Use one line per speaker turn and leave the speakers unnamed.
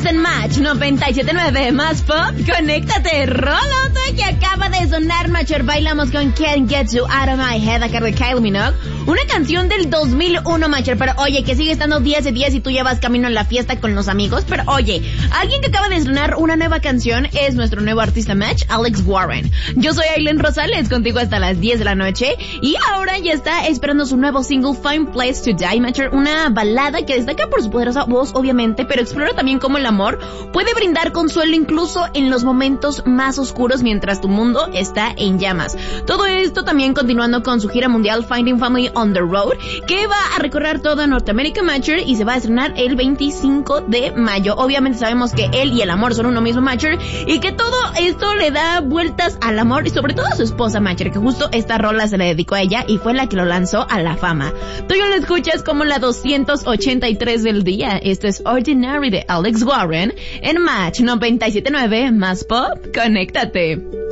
Estás en Match 97.9 más pop. Conéctate, Rolote, que acaba de sonar, Matcher. Bailamos con Can't Get You Out of My Head, acá de Kylie Minogue. Una canción del 2001, Matcher, pero oye, que sigue estando 10 de 10 y tú ya vas camino en la fiesta con los amigos. Pero oye, alguien que acaba de sonar una nueva canción es nuestro nuevo artista Match, Alex Warren. Yo soy Aileen Rosales, contigo hasta las 10 de la noche. Y ahora ya está esperando su nuevo single, Fine Place to Die, Matcher. Una balada que destaca por su poderosa voz, obviamente, pero explora también cómo el amor puede brindar consuelo incluso en los momentos más oscuros mientras tu mundo está en llamas. Todo esto también continuando con su gira mundial Finding Family on the Road, que va a recorrer toda Norteamérica, Matcher, y se va a estrenar el 25 de mayo. Obviamente sabemos que él y el amor son uno mismo, Matcher, y que todo esto le da vueltas al amor y sobre todo a su esposa, Matcher, que justo esta rola se le dedicó a ella y fue la que lo lanzó a la fama. Tú ya lo escuchas como la 283 del día. Esto es Ordinary de Alex Warren en Match 97.9 más pop. Conéctate.